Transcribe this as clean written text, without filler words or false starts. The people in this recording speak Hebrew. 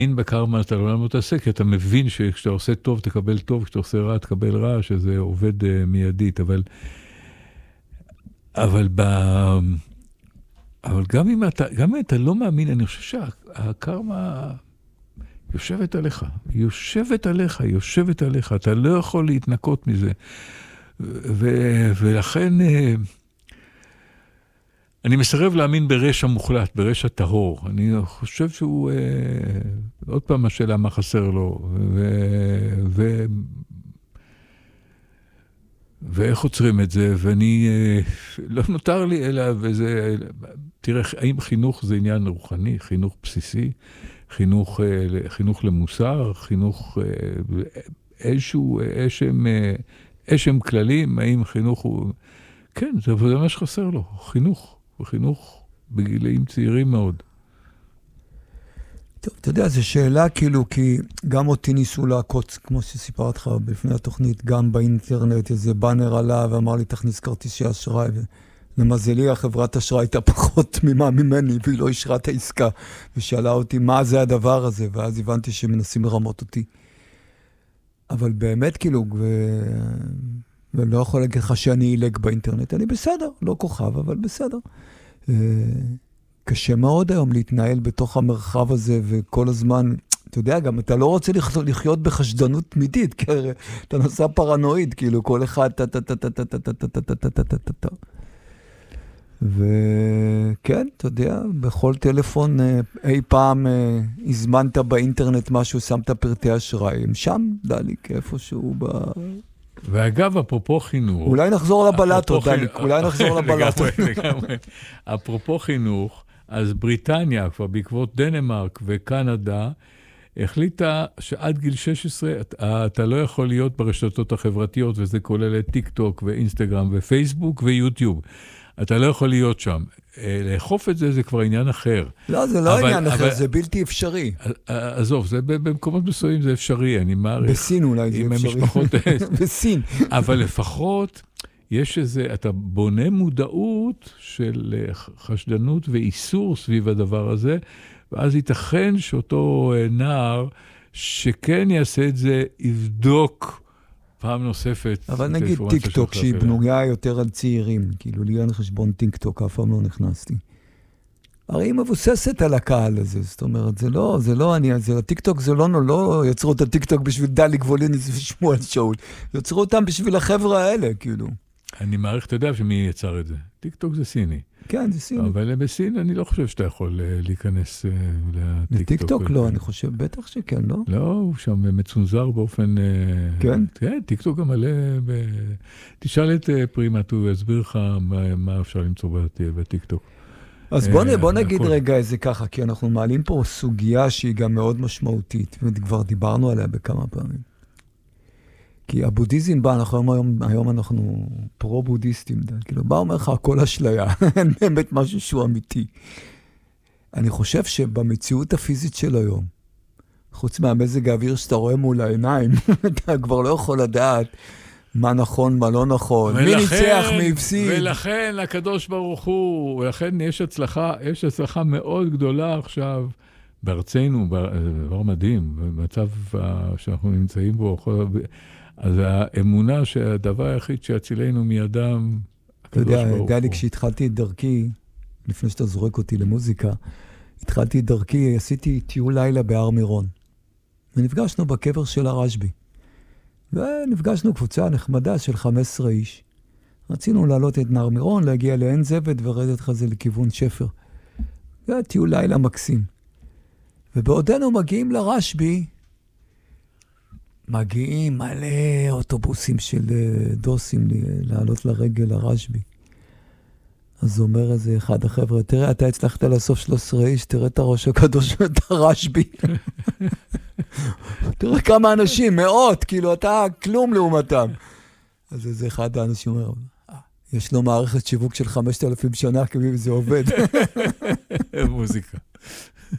אין בקרמה אתה לא תעשה, כי אתה מבין שכשאתה עושה טוב תקבל טוב, כשאתה עושה רע תקבל רע, שזה עובד מיידית, אבל גם אם אתה לא מאמין, אני חושב שהקרמה יושבת עליך, אתה לא יכול להתנקות מזה. ולכן אני מסרב להאמין ברשע מוחלט, ברשע טהור. אני חושב שהוא, עוד פעם השאלה מה חסר לו, ואיך עוצרים את זה, ואני, לא נותר לי אלא, תראה, האם חינוך זה עניין רוחני, חינוך בסיסי, חינוך למוסר, חינוך איזשהו אשם כללים, האם חינוך הוא, כן, זה מה שחסר לו, חינוך בגילאים צעירים מאוד. טוב, אתה יודע, זו שאלה כאילו, כי גם אותי ניסו לעקוץ, כמו שסיפרת לך לפני התוכנית, גם באינטרנט, איזה בנר עלה ואמר לי, תכניס כרטיסי אשראי, ולמזלי, החברת אשראי הייתה פחות ממני, והיא לא אישרה את העסקה, ושאלה אותי, מה זה הדבר הזה? ואז הבנתי שמנסים לרמות אותי. אבל באמת, כאילו, ולא יכול להגיד לך שאני אילג באינטרנט, אני בסדר, לא כוכב, אבל בסדר. קשה מאוד היום להתנהל בתוך המרחב הזה, וכל הזמן, אתה יודע, גם אתה לא רוצה לחיות בחשדנות תמידית, כי אתה נוסע פרנואיד, כאילו, כל אחד, וכן, אתה יודע, בכל טלפון אי פעם הזמנת באינטרנט משהו, שמת פרטי אשראי, הם שם, דליק, איפשהו ואגב, אפרופו חינוך... אולי נחזור לבלטות, דליק, אולי נחזור לבלטות. לגמרי. אפרופו חינוך, אז בריטניה, כבר בעקבות דנמרק וקנדה, החליטה שעד גיל 16 אתה לא יכול להיות ברשתות החברתיות, וזה כולל את טיק טוק ואינסטגרם ופייסבוק ויוטיוב. אתה לא יכול להיות שם. לאכוף את זה, זה כבר עניין אחר. לא, זה לא עניין אחר, זה בלתי אפשרי. עזוב, במקומות מסוימים זה אפשרי, אני מעריך. בסין אולי זה אפשרי. בסין. אבל לפחות יש אתה בונה מודעות של חשדנות ואיסור סביב הדבר הזה, ואז ייתכן שאותו נער שכן יעשה את זה, יבדוק פעם נוספת. אבל נגיד טיק טוק, שהיא בנויה יותר על צעירים, כאילו לי אין חשבון טיק טוק, אף פעם לא נכנסתי. הרי היא מבוססת על הקהל הזה, זאת אומרת, זה לא אני, הטיק טוק זה לא יצרו את הטיק טוק בשביל דליק ווליניס ושמואל שאול, יצרו אותם בשביל החבר'ה האלה, כאילו. אני מעריך, אתה יודע שמי יצר את זה. טיק טוק זה סיני. כן, זה סיני. אבל בסין אני לא חושב שאתה יכול להיכנס לטיק טוק לא, אני חושב, בטח שכן, לא? לא, הוא שם מצונזר באופן... כן? כן, טיק טוק גם מלא... תשאל את פרימת, הוא יסביר לך מה אפשר למצוא בטיק טוק. אז בוא נגיד רגע איזה ככה, כי אנחנו מעלים פה סוגיה שהיא גם מאוד משמעותית, וכבר דיברנו עליה בכמה פעמים. כי הבודהיזם בא, היום אנחנו פרו-בודהיסטים, כאילו, בא אומר לך, הכל אשליה, אין באמת משהו שהוא אמיתי. אני חושב שבמציאות הפיזית של היום, חוץ מהמזג האוויר שאתה רואה מול העיניים, אתה כבר לא יכול לדעת מה נכון, מה לא נכון, מי ניצח, מי הפסיד. ולכן הקדוש ברוך הוא, ולכן יש הצלחה מאוד גדולה עכשיו, בארצנו, דבר מדהים, במצב שאנחנו נמצאים בו, אז האמונה שהדבר היחיד שיצילנו מידם, אתה יודע, גלי, כשהתחלתי את דרכי, לפני שאתה זורק אותי למוזיקה, התחלתי את דרכי, עשיתי טיול לילה בהר מירון, ונפגשנו בקבר של הרשב"י, ונפגשנו קבוצה נחמדה של 15 איש. רצינו לעלות את נהר מירון, להגיע לעין זבת ורדת חזה לכיוון שפר. זה היה טיול לילה מקסים. ובעודנו מגיעים לרשב"י, מגיעים מלא אוטובוסים של דוסים לעלות לרגל לרשב"י. אז אומר איזה אחד החבר'ה, תראה, אתה הצלחת לאסוף 13 איש, תראה את הראש הקדוש ואת הרשב"י. תראה כמה אנשים, מאות, כאילו אתה כלום לעומתם. אז איזה אחד האנשים אומר, יש לו מערכת שיווק של 5,000 שנה, כאילו זה עובד. מוזיקה.